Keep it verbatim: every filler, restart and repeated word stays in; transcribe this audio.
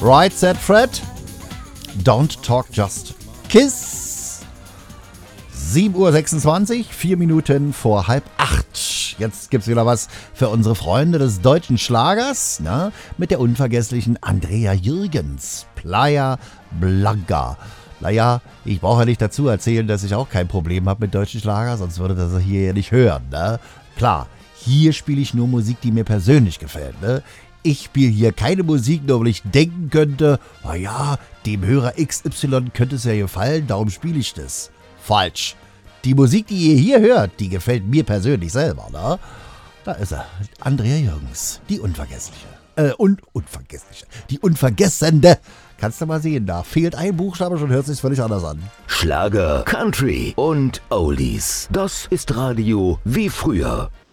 Right Said Fred. Don't Talk Just Kiss. sieben Uhr sechsundzwanzig, vier Minuten vor halb acht. Jetzt gibt's wieder was für unsere Freunde des deutschen Schlagers, ne? Mit der unvergesslichen Andrea Jürgens. Playa Blanca. Naja, ich brauche ja nicht dazu erzählen, dass ich auch kein Problem habe mit deutschen Schlager, sonst würde das hier ja nicht hören, ne? Klar, hier spiele ich nur Musik, die mir persönlich gefällt, ne? Ich spiele hier keine Musik, nur weil ich denken könnte, naja, dem Hörer X Y könnte es ja gefallen, darum spiele ich das. Falsch. Die Musik, die ihr hier hört, die gefällt mir persönlich selber, ne? Da ist er, Andrea Jürgens, die Unvergessliche. Äh, un Unvergessliche. Die Unvergessende. Kannst du mal sehen, da fehlt ein Buchstabe, schon hört es sich völlig anders an. Schlager, Country und Oldies. Das ist Radio wie früher.